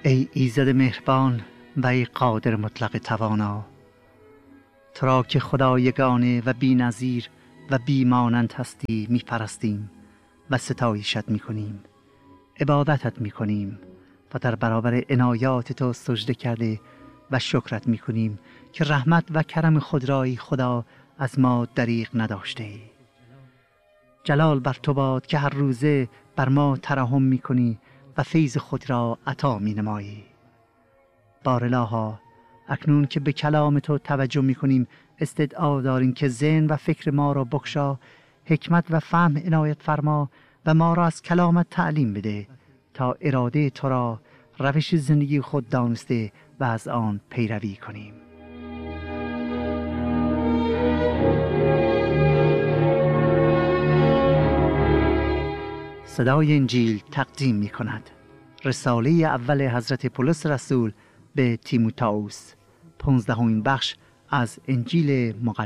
ای ایزد مهربان و ای قادر مطلق توانا، تو را که خدا یگانه و بی نظیر و بی مانند هستی می پرستیم و ستایشت می کنیم، عبادتت می کنیم و در برابر عنایات تو سجده کرده و شکرت می کنیم که رحمت و کرم خود رای خدا از ما دریغ نداشته. جلال بر تو باد که هر روزه بر ما ترحم می کنی و فیض خود را عطا می نمایی. بارالها، اکنون که به کلام تو توجه می کنیم استدعا داریم که ذهن و فکر ما را بگشا، حکمت و فهم عنایت فرما و ما را از کلامت تعلیم بده تا اراده تو را روش زندگی خود دانسته و از آن پیروی کنیم. صدای انجیل تقدیم می کند رساله اول حضرت پولس رسول به تیموتائوس، 15مین بخش از انجیل مقدس.